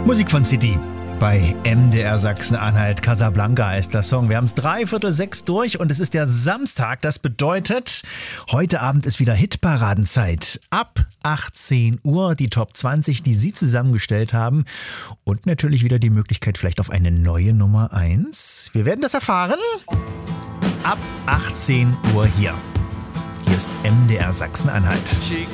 Musik von CD bei MDR Sachsen-Anhalt. Casablanca heißt der Song. Wir haben es 5:45 durch und es ist der Samstag. Das bedeutet, heute Abend ist wieder Hitparadenzeit. Ab 18 Uhr die Top 20, die Sie zusammengestellt haben. Und natürlich wieder die Möglichkeit vielleicht auf eine neue Nummer 1. Wir werden das erfahren. Ab 18 Uhr hier. Hier ist MDR Sachsen-Anhalt. She